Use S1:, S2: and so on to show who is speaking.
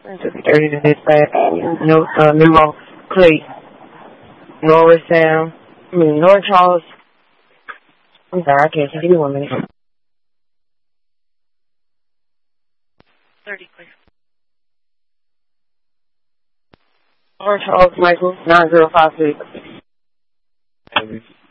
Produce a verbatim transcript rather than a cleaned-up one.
S1: thirty to dispatch. No, uh, Memo Clay. Norris Sam. I mean, North Charles. I'm sorry, I can't see. Give me one minute.
S2: thirty, please.
S1: North Charles Michael, nine zero five six.